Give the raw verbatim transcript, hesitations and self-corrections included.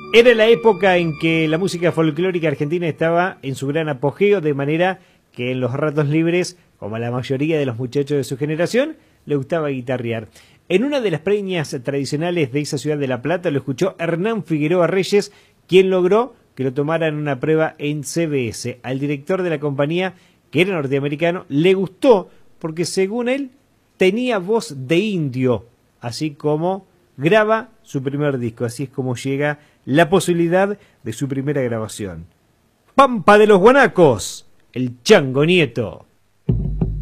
Era la época en que la música folclórica argentina estaba en su gran apogeo, de manera que en los ratos libres, como a la mayoría de los muchachos de su generación, le gustaba guitarrear. En una de las peñas tradicionales de esa ciudad de La Plata lo escuchó Hernán Figueroa Reyes, quien logró que lo tomaran una prueba en C B S. Al director de la compañía, que era norteamericano, le gustó porque, según él, tenía voz de indio, así como graba su primer disco. Así es como llega la posibilidad de su primera grabación. Pampa de los Guanacos, el Chango Nieto.